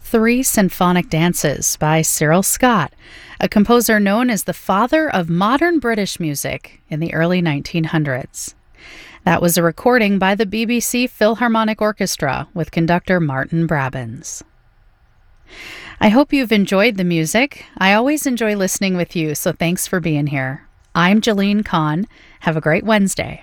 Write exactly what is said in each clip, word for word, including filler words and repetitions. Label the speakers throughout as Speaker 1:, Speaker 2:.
Speaker 1: Three Symphonic Dances by Cyril Scott, a composer known as the father of modern British music in the early nineteen hundreds. That was a recording by the B B C Philharmonic Orchestra with conductor Martin Brabbins. I hope you've enjoyed the music. I always enjoy listening with you, so thanks for being here. I'm Jalene Kahn. Have a great Wednesday.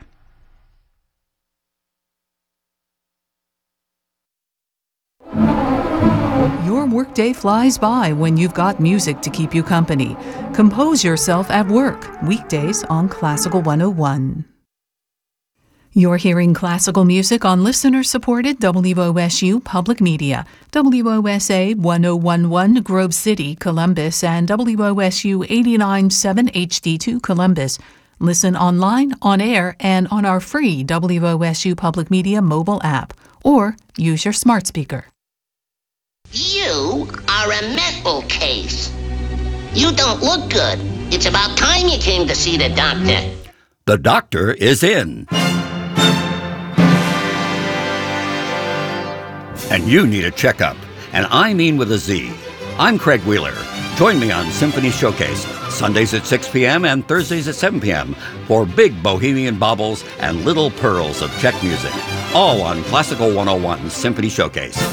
Speaker 2: Your workday flies by when you've got music to keep you company. Compose yourself at work, weekdays on Classical one oh one. You're hearing classical music on listener-supported W O S U Public Media, W O S A one oh one point one Grove City, Columbus, and W O S U eighty-nine point seven H D two Columbus. Listen online, on air, and on our free W O S U Public Media mobile app, or use your smart speaker.
Speaker 3: You are a mental case. You don't look good. It's about time you came to see the doctor.
Speaker 4: The doctor is in. And you need a checkup, and I mean with a Z. I'm Craig Wheeler. Join me on Symphony Showcase, Sundays at six p.m. and Thursdays at seven p.m. for big bohemian baubles and little pearls of Czech music. All on Classical one oh one Symphony Showcase.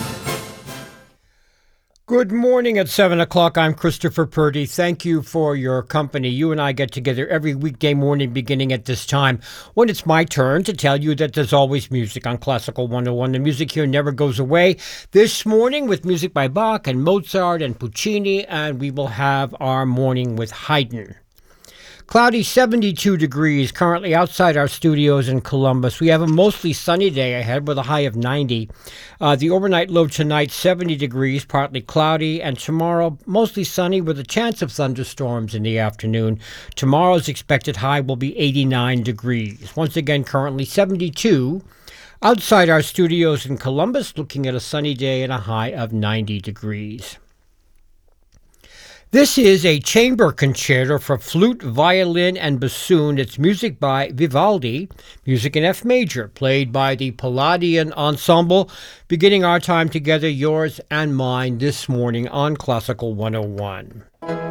Speaker 5: Good morning at seven o'clock. I'm Christopher Purdy. Thank you for your company. You and I get together every weekday morning beginning at this time when it's my turn to tell you that there's always music on Classical one oh one. The music here never goes away. This morning with music by Bach and Mozart and Puccini, and we will have our morning with Haydn. Cloudy, seventy-two degrees, currently outside our studios in Columbus. We have a mostly sunny day ahead with a high of ninety. Uh, the overnight low tonight, seventy degrees, partly cloudy, and tomorrow mostly sunny with a chance of thunderstorms in the afternoon. Tomorrow's expected high will be eighty-nine degrees. Once again, currently seventy-two. Outside our studios in Columbus, looking at a sunny day and a high of ninety degrees. This is a chamber concerto for flute, violin, and bassoon. It's music by Vivaldi, music in F major, played by the Palladian Ensemble, beginning our time together, yours and mine, this morning on Classical one oh one.